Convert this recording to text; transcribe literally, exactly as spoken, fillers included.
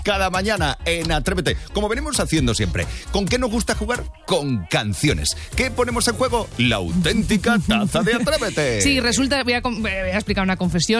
cada mañana en Atrévete, como venimos haciendo siempre. ¿Con qué nos gusta jugar? Con canciones. ¿Qué ponemos en juego? La auténtica taza de Atrévete. Sí, resulta, voy a, voy a explicar una confesión.